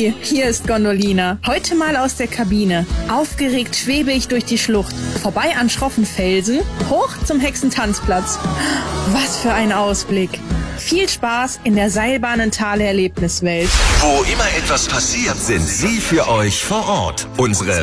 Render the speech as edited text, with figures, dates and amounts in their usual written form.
Hi, hier ist Gondolina. Heute mal aus der Kabine. Aufgeregt schwebe ich durch die Schlucht. Vorbei an schroffen Felsen, hoch zum Hexentanzplatz. Was für ein Ausblick. Viel Spaß in der Seilbahnentale Erlebniswelt. Wo immer etwas passiert, sind Sie für euch vor Ort. Unsere